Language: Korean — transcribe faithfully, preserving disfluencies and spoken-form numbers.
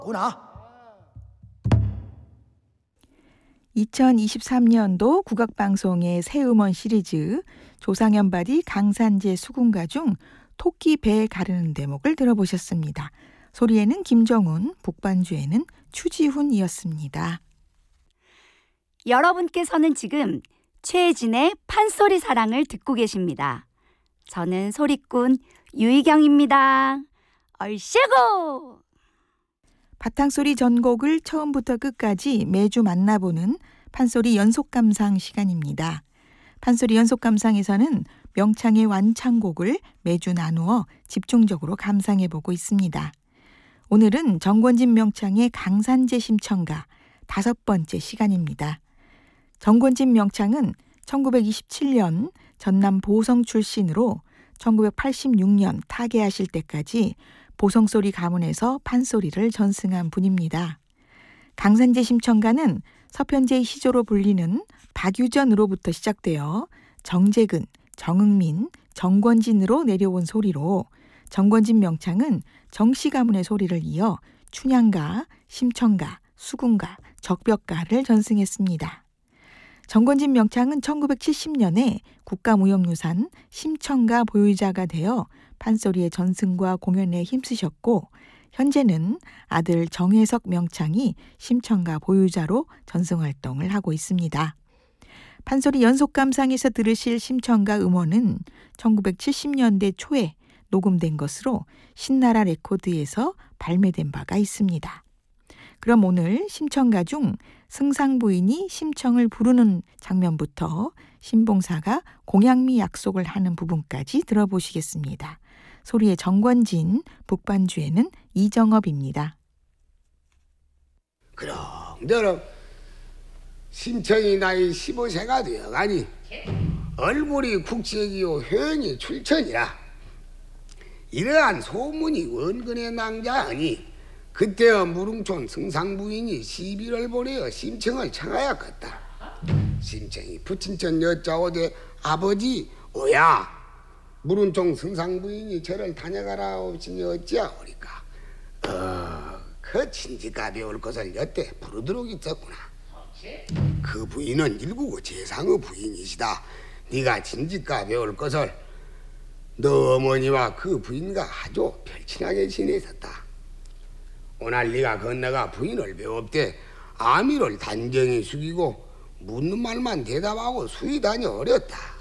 구나. 이천이십삼 년도 국악방송의 새 음원 시리즈 조상현바디 강산제 수군가 중 토끼 배 가르는 대목을 들어보셨습니다. 소리에는 김정훈, 북반주에는 추지훈이었습니다. 여러분께서는 지금 최혜진의 판소리 사랑을 듣고 계십니다. 저는 소리꾼 유희경입니다. 얼씨구! 바탕소리 전곡을 처음부터 끝까지 매주 만나보는 판소리 연속감상 시간입니다. 판소리 연속감상에서는 명창의 완창곡을 매주 나누어 집중적으로 감상해보고 있습니다. 오늘은 정권진 명창의 강산제 심청가 다섯 번째 시간입니다. 정권진 명창은 천구백이십칠 년 전남 보성 출신으로 천구백팔십육 년 타계하실 때까지 보성소리 가문에서 판소리를 전승한 분입니다. 강산제 심청가는 서편제의 시조로 불리는 박유전으로부터 시작되어 정재근, 정응민, 정권진으로 내려온 소리로 정권진 명창은 정씨 가문의 소리를 이어 춘향가, 심청가, 수군가, 적벽가를 전승했습니다. 정권진 명창은 천구백칠십 년에 국가무형유산 심청가 보유자가 되어 판소리의 전승과 공연에 힘쓰셨고 현재는 아들 정혜석 명창이 심청가 보유자로 전승활동을 하고 있습니다. 판소리 연속감상에서 들으실 심청가 음원은 천구백칠십 년대 초에 녹음된 것으로 신나라 레코드에서 발매된 바가 있습니다. 그럼 오늘 심청가 중 승상부인이 심청을 부르는 장면부터 신봉사가 공양미 약속을 하는 부분까지 들어보시겠습니다. 소리의 정권진, 북반주에는 이정업입니다. 그럼 심청이 나이 십오 세가 되어가니 얼굴이 국책이요 효연이 출천이라 이러한 소문이 원근에 낭자하니 그때의 무릉촌 승상부인이 시비를 보내어 심청을 청하였겠다. 심청이 부친천 여짜오되 아버지 오야 무릉촌 승상부인이 저를 다녀가라 없으니 어찌하오리까. 어, 그 친지가 배울 것을 여태 부르도록 있었구나. 그 부인은 일구고 재상의 부인이시다. 네가 친지가 배울 것을 너 어머니와 그 부인과 아주 별친하게 지내셨다. 오늘 네가 건너가 부인을 배웁되 아미를 단정히 숙이고 묻는 말만 대답하고 수위다니 어렸다.